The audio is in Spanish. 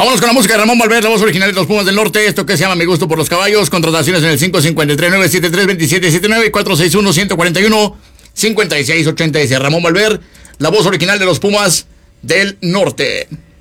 Vámonos con la música de Ramón Valverde, la voz original de los Pumas del Norte. Esto que se llama Mi Gusto por los Caballos. Contrataciones en el 553-973-2779 y 461-141-5686. Ramón Valverde, la voz original de los Pumas del Norte.